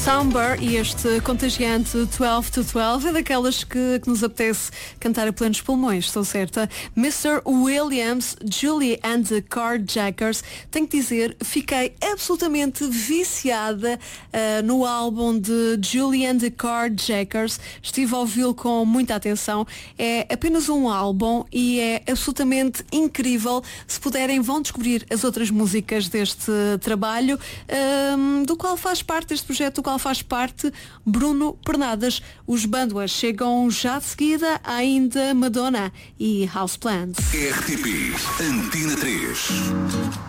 Somber e este contagiante 12 to 12 é daquelas que nos apetece cantar a plenos pulmões, estou certa. Mr. Williams, Julie and the Carjackers. Tenho que dizer, fiquei absolutamente viciada no álbum de Julie and the Carjackers. Estive a ouvi-lo com muita atenção. É apenas um álbum e é absolutamente incrível. Se puderem, vão descobrir as outras músicas deste trabalho, do qual faz parte deste projeto, do qual faz parte Bruno Pernadas. Os Banduas chegam já de seguida, ainda Madonna e Houseplants. RTP Antena 3.